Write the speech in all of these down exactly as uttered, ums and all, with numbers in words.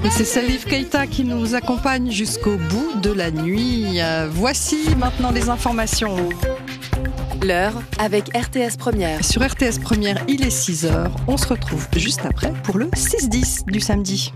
Et c'est Salif Keita qui nous accompagne jusqu'au bout de la nuit. Euh, voici maintenant les informations. L'heure avec R T S Première. Sur R T S Première, il est six heures. On se retrouve juste après pour le six dix du samedi.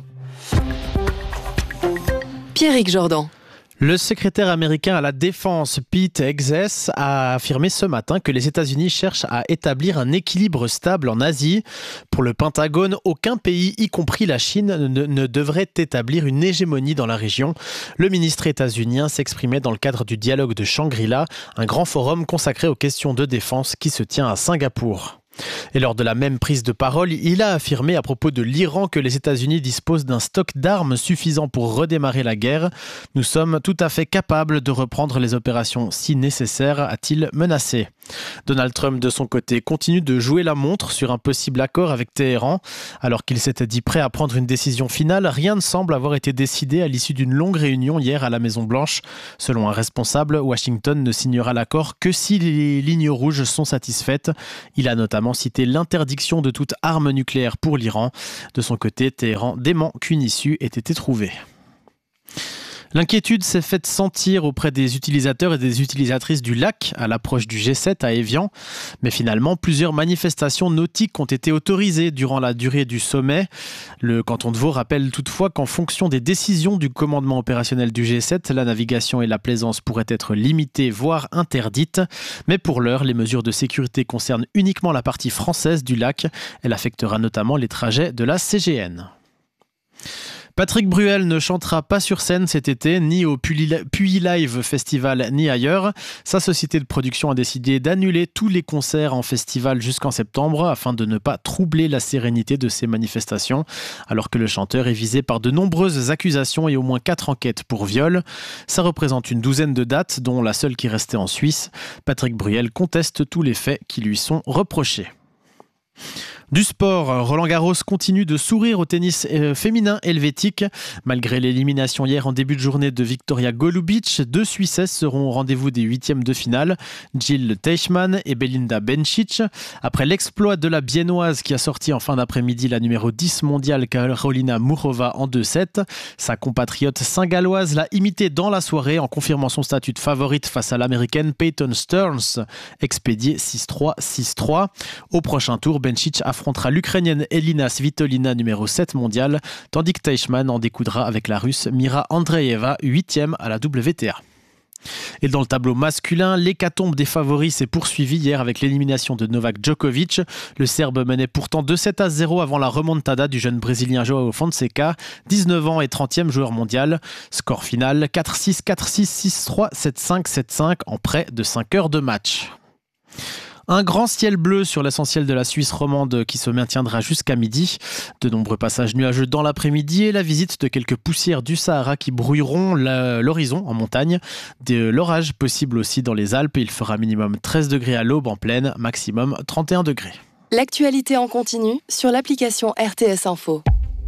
Pierrick Jordan. Le secrétaire américain à la défense, Pete Hegseth, a affirmé ce matin que les États-Unis cherchent à établir un équilibre stable en Asie. Pour le Pentagone, aucun pays, y compris la Chine, ne, ne devrait établir une hégémonie dans la région. Le ministre états-unien s'exprimait dans le cadre du dialogue de Shangri-La, un grand forum consacré aux questions de défense qui se tient à Singapour. Et lors de la même prise de parole, il a affirmé à propos de l'Iran que les États-Unis disposent d'un stock d'armes suffisant pour redémarrer la guerre. Nous sommes tout à fait capables de reprendre les opérations si nécessaire, a-t-il menacé. Donald Trump, de son côté, continue de jouer la montre sur un possible accord avec Téhéran. Alors qu'il s'était dit prêt à prendre une décision finale, rien ne semble avoir été décidé à l'issue d'une longue réunion hier à la Maison-Blanche. Selon un responsable, Washington ne signera l'accord que si les lignes rouges sont satisfaites. Il a notamment cité l'interdiction de toute arme nucléaire pour l'Iran. De son côté, Téhéran dément qu'une issue ait été trouvée. L'inquiétude s'est faite sentir auprès des utilisateurs et des utilisatrices du lac à l'approche du G sept à Évian. Mais finalement, plusieurs manifestations nautiques ont été autorisées durant la durée du sommet. Le canton de Vaud rappelle toutefois qu'en fonction des décisions du commandement opérationnel du G sept, la navigation et la plaisance pourraient être limitées, voire interdites. Mais pour l'heure, les mesures de sécurité concernent uniquement la partie française du lac. Elle affectera notamment les trajets de la C G N. Patrick Bruel ne chantera pas sur scène cet été, ni au Puy Live Festival, ni ailleurs. Sa société de production a décidé d'annuler tous les concerts en festival jusqu'en septembre afin de ne pas troubler la sérénité de ces manifestations, alors que le chanteur est visé par de nombreuses accusations et au moins quatre enquêtes pour viol. Ça représente une douzaine de dates, dont la seule qui restait en Suisse. Patrick Bruel conteste tous les faits qui lui sont reprochés. Du sport, Roland Garros continue de sourire au tennis féminin helvétique. Malgré l'élimination hier en début de journée de Victoria Golubic, deux Suissesses seront au rendez-vous des huitièmes de finale, Jill Teichmann et Belinda Bencic. Après l'exploit de la Biennoise qui a sorti en fin d'après-midi la numéro dix mondiale Karolina Muchova en deux sept, sa compatriote saint-galloise l'a imitée dans la soirée en confirmant son statut de favorite face à l'américaine Peyton Stearns, expédiée six trois six trois. Au prochain tour, Bencic affrontera l'Ukrainienne Elina Svitolina numéro sept mondiale, tandis que Teichmann en découdra avec la Russe Mira Andreeva, huitième à la W T A. Et dans le tableau masculin, l'hécatombe des favoris s'est poursuivie hier avec l'élimination de Novak Djokovic. Le Serbe menait pourtant deux sept à zéro avant la remontada du jeune Brésilien João Fonseca, dix-neuf ans et trentième joueur mondial. Score final quatre six, quatre six, six trois, sept cinq, sept cinq en près de cinq heures de match. Un grand ciel bleu sur l'essentiel de la Suisse romande qui se maintiendra jusqu'à midi. De nombreux passages nuageux dans l'après-midi et la visite de quelques poussières du Sahara qui brouilleront l'horizon en montagne. De l'orage possible aussi dans les Alpes. Il fera minimum treize degrés à l'aube en plaine, maximum trente et un degrés. L'actualité en continu sur l'application R T S Info.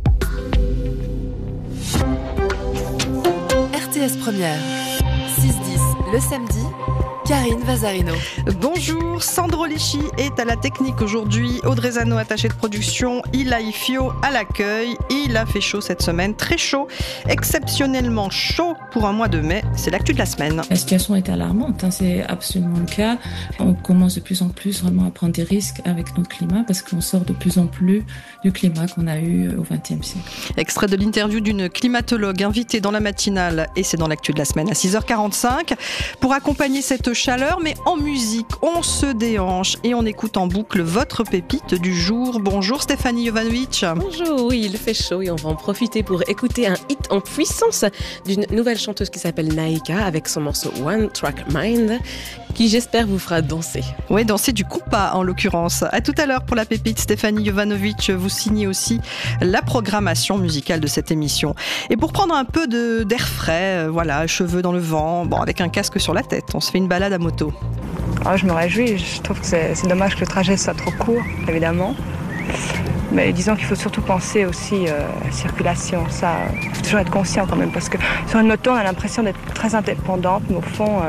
R T S Première, six dix le samedi. Karine Vazarino. Bonjour, Sandro Lisci est à la technique aujourd'hui, Audrey Zano attaché de production, Ilaï Fio à l'accueil. Il a fait chaud cette semaine, très chaud, exceptionnellement chaud pour un mois de mai. C'est l'actu de la semaine. La situation est alarmante, hein, c'est absolument le cas. On commence de plus en plus vraiment à prendre des risques avec notre climat parce qu'on sort de plus en plus du climat qu'on a eu au vingtième siècle. Extrait de l'interview d'une climatologue invitée dans la matinale et c'est dans l'actu de la semaine à six heures quarante-cinq. Pour accompagner cette chaleur, mais en musique, on se déhanche et on écoute en boucle votre pépite du jour. Bonjour Stéphanie Jovanovic. Bonjour, oui, il fait chaud et on va en profiter pour écouter un hit en puissance d'une nouvelle chanteuse qui s'appelle Naïka avec son morceau One Track Mind qui j'espère vous fera danser. Oui, danser du compas en l'occurrence. À tout à l'heure pour la pépite Stéphanie Jovanovic, vous signez aussi la programmation musicale de cette émission. Et pour prendre un peu de, d'air frais, euh, voilà, cheveux dans le vent, bon, avec un casque sur la tête, on se fait une balade à moto. Oh, je me réjouis, je trouve que c'est, c'est dommage que le trajet soit trop court, évidemment. Mais disons qu'il faut surtout penser aussi euh, à la circulation. Ça, il faut toujours être conscient quand même, parce que sur une moto, on a l'impression d'être très indépendante, mais au fond, euh,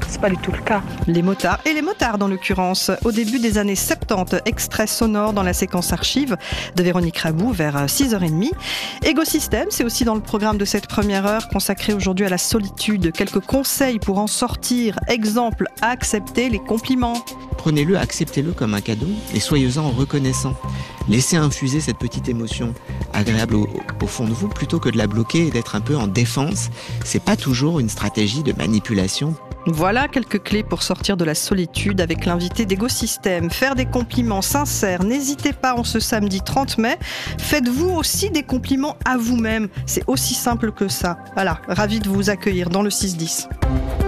c'est pas du tout le cas. Les motards et les motards en l'occurrence. Au début des années soixante-dix, extrait sonore dans la séquence archive de Véronique Rabou vers six heures trente. Égosystème, c'est aussi dans le programme de cette première heure consacrée aujourd'hui à la solitude. Quelques conseils pour en sortir. Exemple, accepter les compliments. Prenez-le, acceptez-le comme un cadeau et soyez-en reconnaissant. Laissez infuser cette petite émotion agréable au, au fond de vous plutôt que de la bloquer et d'être un peu en défense. C'est pas toujours une stratégie de manipulation. Voilà quelques clés pour sortir de la solitude avec l'invité d'Égosystème. Faire des compliments sincères. N'hésitez pas en ce samedi trente mai. Faites-vous aussi des compliments à vous-même. C'est aussi simple que ça. Voilà, ravi de vous accueillir dans le six dix.